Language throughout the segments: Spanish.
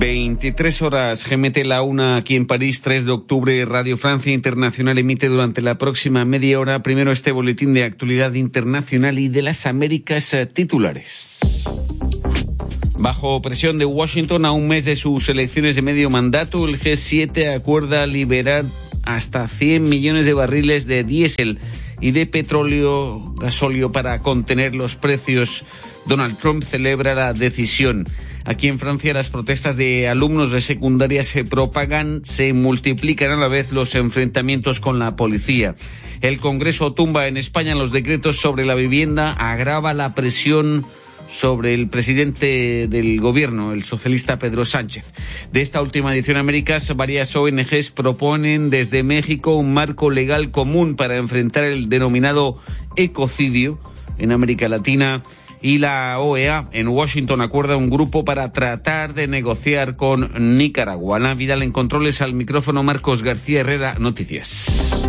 23 horas, GMT la 1 aquí en París, 3 de octubre, Radio Francia Internacional emite durante la próxima media hora primero este boletín de actualidad internacional y de las Américas titulares. Bajo presión de Washington, a un mes de sus elecciones de medio mandato, el G7 acuerda liberar hasta 100 millones de barriles de diésel y de petróleo, gasóleo para contener los precios. Donald Trump celebra la decisión. Aquí en Francia las protestas de alumnos de secundaria se propagan, se multiplican a la vez los enfrentamientos con la policía. El Congreso tumba en España los decretos sobre la vivienda, agrava la presión sobre el presidente del gobierno, el socialista Pedro Sánchez. De esta última edición Américas, varias ONGs proponen desde México un marco legal común para enfrentar el denominado ecocidio en América Latina. Y la OEA en Washington acuerda un grupo para tratar de negociar con Nicaragua. Ana Vidal en controles, al micrófono Marcos García Herrera, Noticias.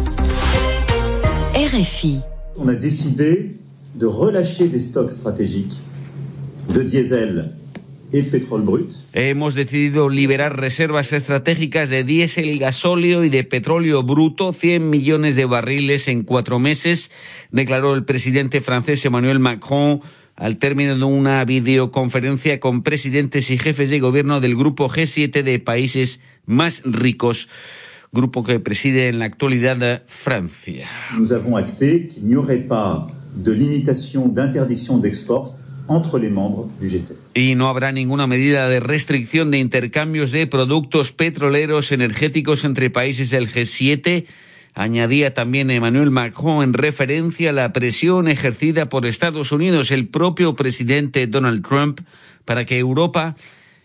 RFI. On a décidé de relâcher des stocks stratégiques de diésel et de pétrole brut. Hemos decidido liberar reservas estratégicas de diésel, gasóleo y de petróleo bruto, 100 millones de barriles en 4 meses, declaró el presidente francés Emmanuel Macron al término de una videoconferencia con presidentes y jefes de gobierno del grupo G7 de países más ricos, grupo que preside en la actualidad Francia. Nous avons acté qu'il n'y aurait pas de limitation d'interdiction d'export entre les membres du G7. Y no habrá ninguna medida de restricción de intercambios de productos petroleros energéticos entre países del G7, añadía también Emmanuel Macron en referencia a la presión ejercida por Estados Unidos, el propio presidente Donald Trump, para que Europa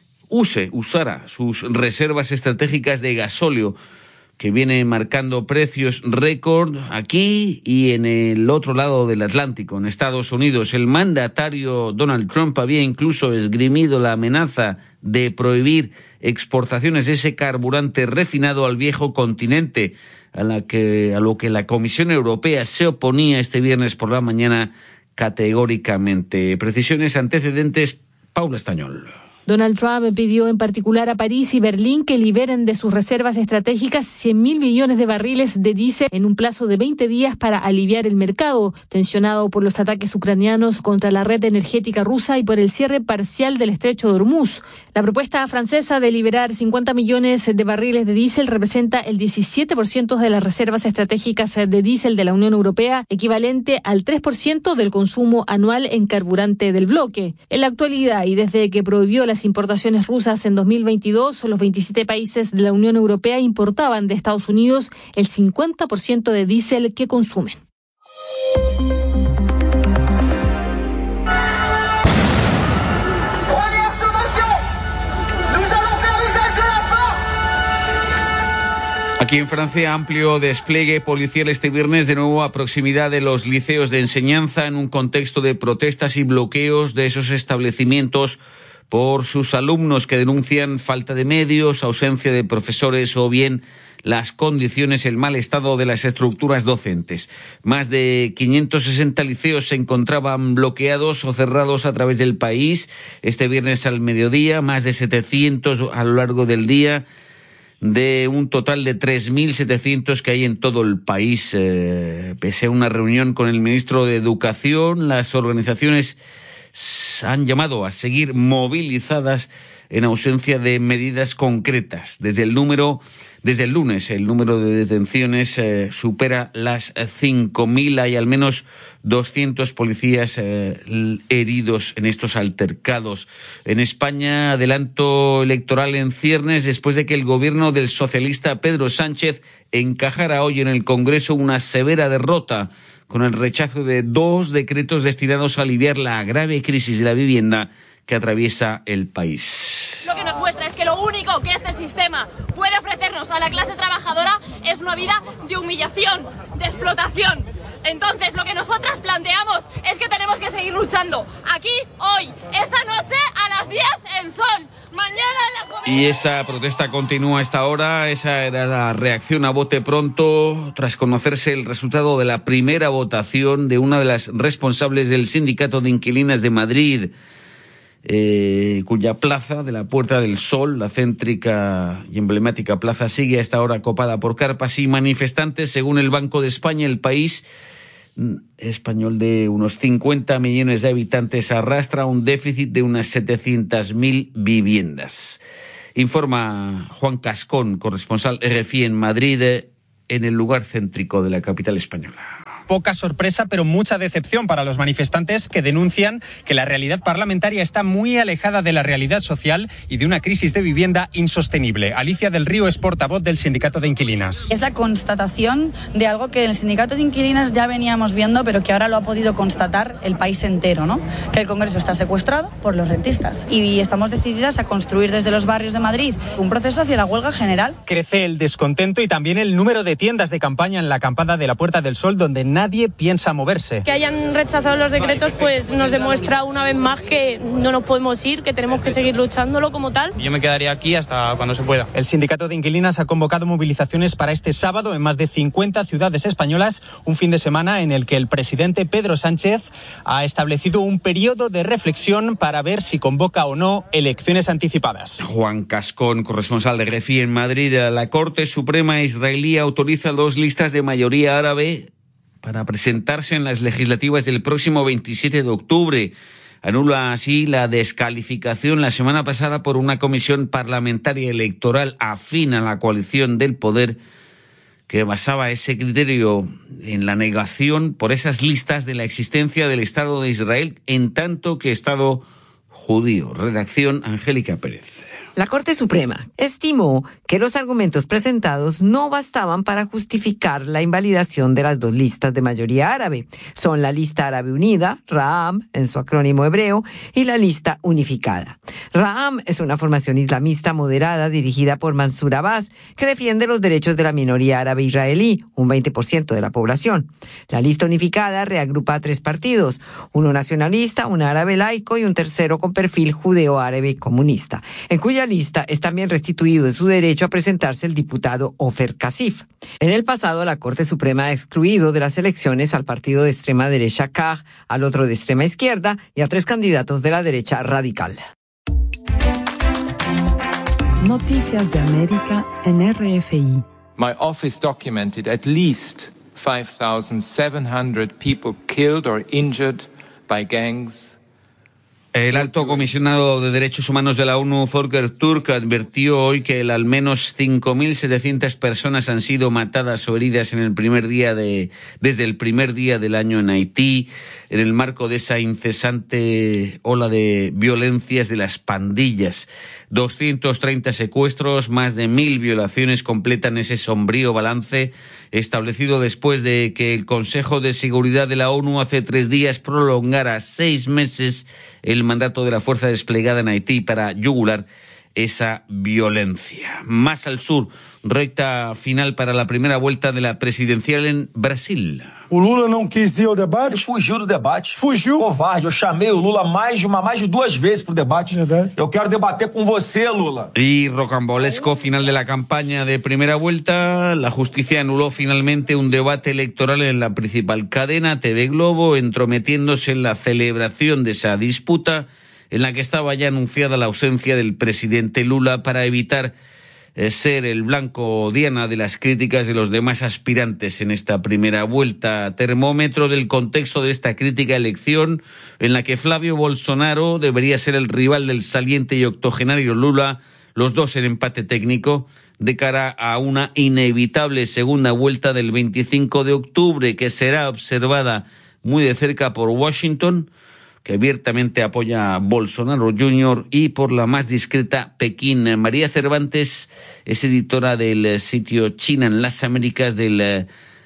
usara sus reservas estratégicas de gasóleo, que viene marcando precios récord aquí y en el otro lado del Atlántico, en Estados Unidos. El mandatario Donald Trump había incluso esgrimido la amenaza de prohibir exportaciones de ese carburante refinado al viejo continente, a lo que la Comisión Europea se oponía este viernes por la mañana categóricamente. Precisiones antecedentes, Paula Estañol. Donald Trump pidió en particular a París y Berlín que liberen de sus reservas estratégicas 100.000 millones de barriles de diésel en un plazo de 20 días para aliviar el mercado, tensionado por los ataques ucranianos contra la red energética rusa y por el cierre parcial del estrecho de Hormuz. La propuesta francesa de liberar 50 millones de barriles de diésel representa el 17% de las reservas estratégicas de diésel de la Unión Europea, equivalente al 3% del consumo anual en carburante del bloque. En la actualidad, y desde que prohibió las importaciones rusas en 2022, los 27 países de la Unión Europea importaban de Estados Unidos el 50% de diésel que consumen. Aquí en Francia, amplio despliegue policial este viernes, de nuevo a proximidad de los liceos de enseñanza, en un contexto de protestas y bloqueos de esos establecimientos por sus alumnos que denuncian falta de medios, ausencia de profesores o bien las condiciones, el mal estado de las estructuras docentes. Más de 560 liceos se encontraban bloqueados o cerrados a través del país este viernes al mediodía, más de 700 a lo largo del día, de un total de 3.700 que hay en todo el país. Pese a una reunión con el ministro de Educación, las organizaciones han llamado a seguir movilizadas en ausencia de medidas concretas. Desde el lunes, el número de detenciones supera las 5.000. Hay al menos 200 policías heridos en estos altercados. En España, adelanto electoral en ciernes después de que el gobierno del socialista Pedro Sánchez encajara hoy en el Congreso una severa derrota con el rechazo de 2 decretos destinados a aliviar la grave crisis de la vivienda que atraviesa el país. Lo que nos muestra es que lo único que este sistema puede ofrecernos a la clase trabajadora es una vida de humillación, de explotación. Entonces, lo que nosotras planteamos es que tenemos que seguir luchando aquí, hoy, esta noche, a las 10 en Sol. Mañana en las comunidades. Y esa protesta continúa a esta hora. Esa era la reacción a bote pronto tras conocerse el resultado de la primera votación de una de las responsables del Sindicato de Inquilinas de Madrid. cuya plaza de la Puerta del Sol, la céntrica y emblemática plaza, sigue a esta hora copada por carpas y manifestantes. Según el Banco de España, el país español de unos 50 millones de habitantes arrastra un déficit de unas 700.000 viviendas. Informa Juan Cascón, corresponsal RFI en Madrid, en el lugar céntrico de la capital española. Poca sorpresa, pero mucha decepción para los manifestantes que denuncian que la realidad parlamentaria está muy alejada de la realidad social y de una crisis de vivienda insostenible. Alicia del Río es portavoz del Sindicato de Inquilinas. Es la constatación de algo que el Sindicato de Inquilinas ya veníamos viendo, pero que ahora lo ha podido constatar el país entero, ¿no? Que el Congreso está secuestrado por los rentistas y estamos decididas a construir desde los barrios de Madrid un proceso hacia la huelga general. Crece el descontento y también el número de tiendas de campaña en la acampada de la Puerta del Sol, donde nadie piensa moverse. Que hayan rechazado los decretos pues nos demuestra una vez más que no nos podemos ir, que tenemos que seguir luchándolo como tal. Yo me quedaría aquí hasta cuando se pueda. El Sindicato de Inquilinas ha convocado movilizaciones para este sábado en más de 50 ciudades españolas, un fin de semana en el que el presidente Pedro Sánchez ha establecido un periodo de reflexión para ver si convoca o no elecciones anticipadas. Juan Cascón, corresponsal de RFI en Madrid. La Corte Suprema israelí autoriza 2 listas de mayoría árabe para presentarse en las legislativas del próximo 27 de octubre. Anula así la descalificación la semana pasada por una comisión parlamentaria electoral afín a la coalición del poder, que basaba ese criterio en la negación por esas listas de la existencia del Estado de Israel en tanto que Estado judío. Redacción Angélica Pérez. La Corte Suprema estimó que los argumentos presentados no bastaban para justificar la invalidación de las 2 listas de mayoría árabe. Son la lista árabe unida, Ra'am, en su acrónimo hebreo, y la lista unificada. Ra'am es una formación islamista moderada dirigida por Mansur Abbas, que defiende los derechos de la minoría árabe israelí, un 20% de la población. La lista unificada reagrupa a 3 partidos, uno nacionalista, un árabe laico y un tercero con perfil judeo-árabe comunista, en cuya lista es también restituido de su derecho a presentarse el diputado Ofer Kasif. En el pasado, la Corte Suprema ha excluido de las elecciones al partido de extrema derecha KAH, al otro de extrema izquierda y a 3 candidatos de la derecha radical. Noticias de América en RFI. My office documented at least 5,700 people killed or injured by gangs. El alto comisionado de Derechos Humanos de la ONU, Volker Turk, advirtió hoy que al menos 5.700 personas han sido matadas o heridas desde el primer día del año en Haití, en el marco de esa incesante ola de violencias de las pandillas. 230 secuestros, más de 1.000 violaciones completan ese sombrío balance establecido después de que el Consejo de Seguridad de la ONU hace 3 días prolongara 6 meses el mandato de la fuerza desplegada en Haití para yugular esa violencia. Más al sur, recta final para la primera vuelta de la presidencial en Brasil. O Lula não quis ir ao debate? Ele fugiu do debate. Fugiu? Covarde. Eu chamei o Lula mais de 2 vezes pro debate. Verdade. Eu quero debater com você, Lula. Y rocambolesco final de la campaña de primera vuelta. La justicia anuló finalmente un debate electoral en la principal cadena, TV Globo, entrometiéndose en la celebración de esa disputa en la que estaba ya anunciada la ausencia del presidente Lula para evitar ser el blanco diana de las críticas de los demás aspirantes en esta primera vuelta. Termómetro del contexto de esta crítica elección en la que Flavio Bolsonaro debería ser el rival del saliente y octogenario Lula, los dos en empate técnico, de cara a una inevitable segunda vuelta del 25 de octubre que será observada muy de cerca por Washington, que abiertamente apoya a Bolsonaro Jr., y por la más discreta Pekín. María Cervantes es editora del sitio China en las Américas del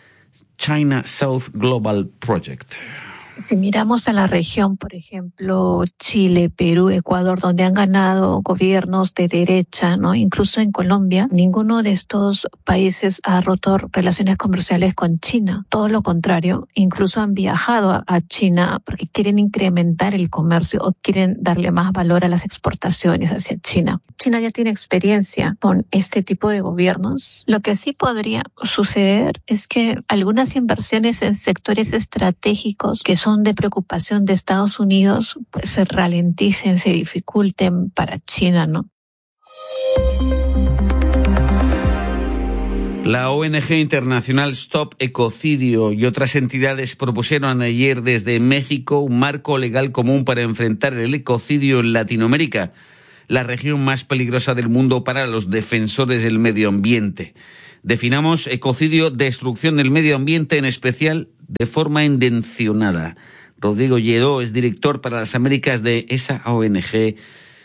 China South Global Project. Si miramos a la región, por ejemplo, Chile, Perú, Ecuador, donde han ganado gobiernos de derecha, ¿no? Incluso en Colombia, ninguno de estos países ha roto relaciones comerciales con China. Todo lo contrario, incluso han viajado a China porque quieren incrementar el comercio o quieren darle más valor a las exportaciones hacia China. China ya tiene experiencia con este tipo de gobiernos. Lo que sí podría suceder es que algunas inversiones en sectores estratégicos que son de preocupación de Estados Unidos, pues se ralenticen, se dificulten para China, ¿no? La ONG internacional Stop Ecocidio y otras entidades propusieron ayer desde México un marco legal común para enfrentar el ecocidio en Latinoamérica, la región más peligrosa del mundo para los defensores del medio ambiente. Definamos ecocidio, destrucción del medio ambiente, en especial de forma intencionada. Rodrigo Lledó es director para las Américas de esa ONG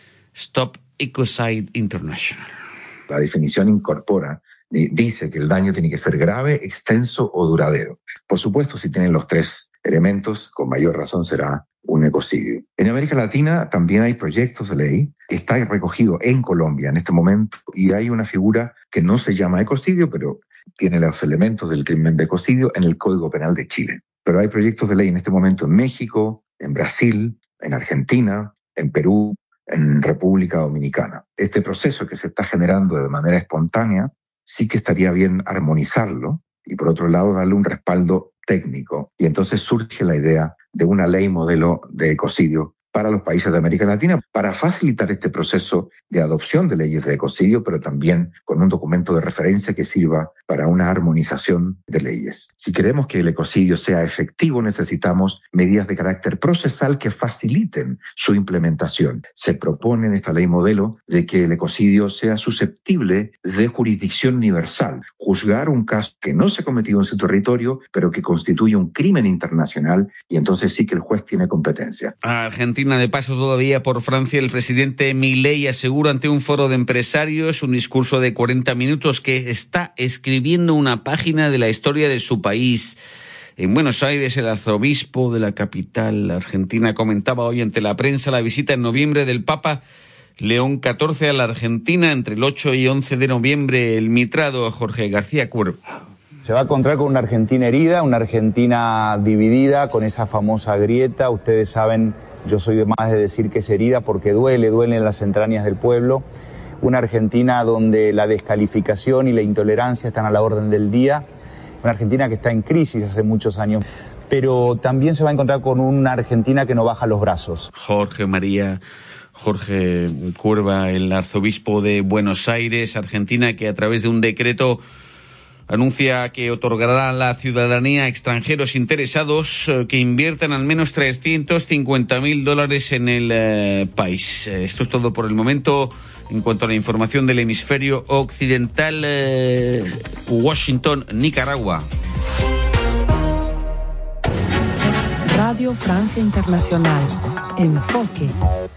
Stop Ecocide International. La definición incorpora, dice que el daño tiene que ser grave, extenso o duradero. Por supuesto, si tienen los tres elementos, con mayor razón será un ecocidio. En América Latina también hay proyectos de ley, está recogido en Colombia en este momento, y hay una figura que no se llama ecocidio, pero tiene los elementos del crimen de ecocidio en el Código Penal de Chile. Pero hay proyectos de ley en este momento en México, en Brasil, en Argentina, en Perú, en República Dominicana. Este proceso que se está generando de manera espontánea, sí que estaría bien armonizarlo y, por otro lado, darle un respaldo técnico. Y entonces surge la idea de una ley modelo de ecocidio para los países de América Latina, para facilitar este proceso de adopción de leyes de ecocidio, pero también con un documento de referencia que sirva para una armonización de leyes. Si queremos que el ecocidio sea efectivo, necesitamos medidas de carácter procesal que faciliten su implementación. Se propone en esta ley modelo de que el ecocidio sea susceptible de jurisdicción universal, juzgar un caso que no se ha cometido en su territorio, pero que constituye un crimen internacional, y entonces sí que el juez tiene competencia. Argentina, de paso todavía por Francia, el presidente Milei asegura ante un foro de empresarios un discurso de 40 minutos que está escribiendo una página de la historia de su país. En Buenos Aires, el arzobispo de la capital argentina comentaba hoy ante la prensa la visita en noviembre del Papa León XIV a la Argentina entre el 8 y 11 de noviembre. El mitrado Jorge García Cuerva. Se va a encontrar con una Argentina herida, una Argentina dividida, con esa famosa grieta. Ustedes saben, yo soy más de decir que es herida porque duele en las entrañas del pueblo. Una Argentina donde la descalificación y la intolerancia están a la orden del día. Una Argentina que está en crisis hace muchos años. Pero también se va a encontrar con una Argentina que no baja los brazos. Jorge Cuerva, el arzobispo de Buenos Aires, Argentina, que a través de un decreto anuncia que otorgará la ciudadanía a extranjeros interesados que inviertan al menos $350.000 en el país. Esto es todo por el momento en cuanto a la información del hemisferio occidental. Washington, Nicaragua. Radio Francia Internacional. Enfoque.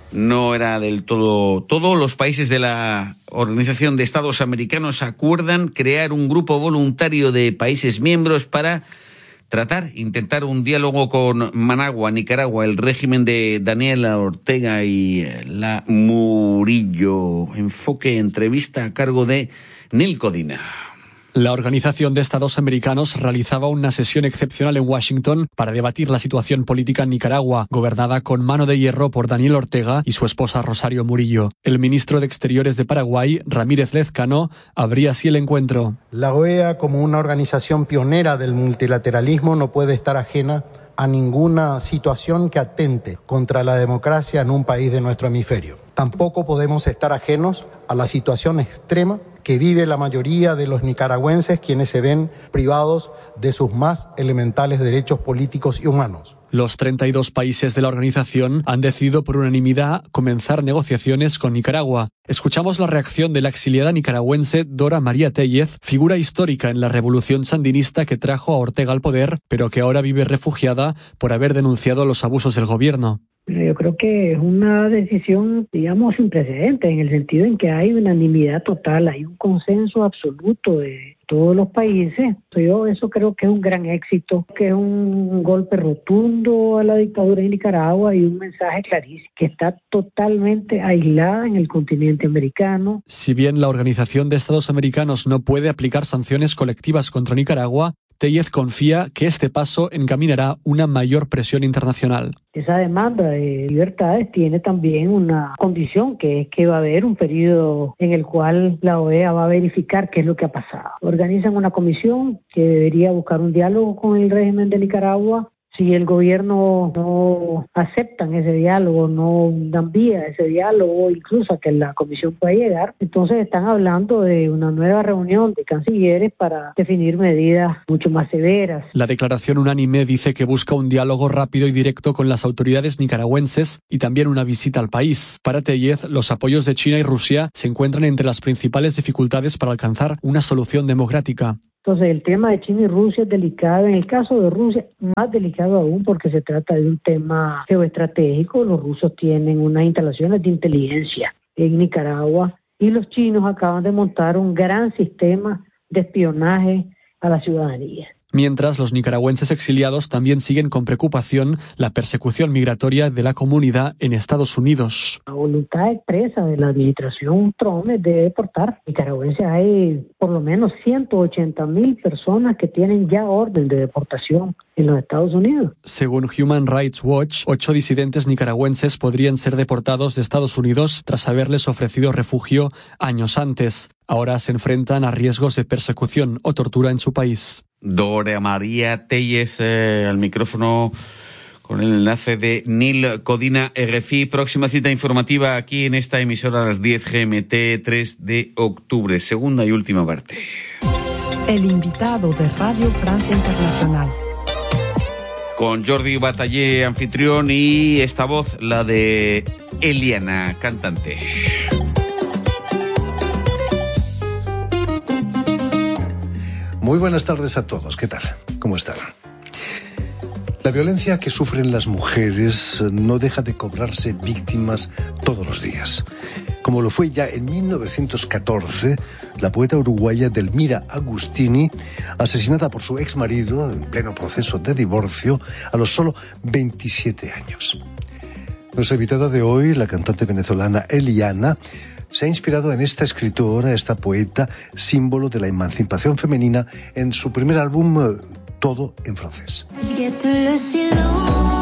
No era del todo. Todos los países de la Organización de Estados Americanos acuerdan crear un grupo voluntario de países miembros para intentar un diálogo con Managua, Nicaragua, el régimen de Daniel Ortega y la Murillo. Enfoque, entrevista a cargo de Nil Codina. La Organización de Estados Americanos realizaba una sesión excepcional en Washington para debatir la situación política en Nicaragua, gobernada con mano de hierro por Daniel Ortega y su esposa Rosario Murillo. El ministro de Exteriores de Paraguay, Ramírez Lezcano, abría así el encuentro. La OEA, como una organización pionera del multilateralismo, no puede estar ajena a ninguna situación que atente contra la democracia en un país de nuestro hemisferio. Tampoco podemos estar ajenos a la situación extrema que vive la mayoría de los nicaragüenses, quienes se ven privados de sus más elementales derechos políticos y humanos. Los 32 países de la organización han decidido por unanimidad comenzar negociaciones con Nicaragua. Escuchamos la reacción de la exiliada nicaragüense Dora María Tellez, figura histórica en la revolución sandinista que trajo a Ortega al poder, pero que ahora vive refugiada por haber denunciado los abusos del gobierno. Yo creo que es una decisión, digamos, sin precedentes, en el sentido en que hay unanimidad total, hay un consenso absoluto de todos los países. Yo eso creo que es un gran éxito, que es un golpe rotundo a la dictadura en Nicaragua y un mensaje clarísimo, que está totalmente aislada en el continente americano. Si bien la Organización de Estados Americanos no puede aplicar sanciones colectivas contra Nicaragua, Tellez confía que este paso encaminará una mayor presión internacional. Esa demanda de libertades tiene también una condición, que es que va a haber un periodo en el cual la OEA va a verificar qué es lo que ha pasado. Organizan una comisión que debería buscar un diálogo con el régimen de Nicaragua Si el gobierno no aceptan ese diálogo, no dan vía a ese diálogo, incluso a que la comisión pueda llegar, entonces están hablando de una nueva reunión de cancilleres para definir medidas mucho más severas. La declaración unánime dice que busca un diálogo rápido y directo con las autoridades nicaragüenses y también una visita al país. Para Tellez, los apoyos de China y Rusia se encuentran entre las principales dificultades para alcanzar una solución democrática. Entonces el tema de China y Rusia es delicado. En el caso de Rusia, más delicado aún porque se trata de un tema geoestratégico. Los rusos tienen unas instalaciones de inteligencia en Nicaragua y los chinos acaban de montar un gran sistema de espionaje a la ciudadanía. Mientras, los nicaragüenses exiliados también siguen con preocupación la persecución migratoria de la comunidad en Estados Unidos. La voluntad expresa de la administración Trump es de deportar. Nicaragüenses hay por lo menos 180,000 personas que tienen ya orden de deportación en los Estados Unidos. Según Human Rights Watch, 8 disidentes nicaragüenses podrían ser deportados de Estados Unidos tras haberles ofrecido refugio años antes. Ahora se enfrentan a riesgos de persecución o tortura en su país. Dora María Tellez al micrófono con el enlace de Nil Codina, RFI. Próxima cita informativa aquí en esta emisora a las 10 GMT, 3 de octubre, segunda y última parte. El invitado de Radio Francia Internacional. Con Jordi Batallé, anfitrión, y esta voz, la de Eliana, cantante. Muy buenas tardes a todos. ¿Qué tal? ¿Cómo están? La violencia que sufren las mujeres no deja de cobrarse víctimas todos los días. Como lo fue ya en 1914, la poeta uruguaya Delmira Agustini, asesinada por su exmarido en pleno proceso de divorcio a los solo 27 años. Nuestra invitada de hoy, la cantante venezolana Eliana, se ha inspirado en esta escritora, esta poeta, símbolo de la emancipación femenina, en su primer álbum, Todo en francés.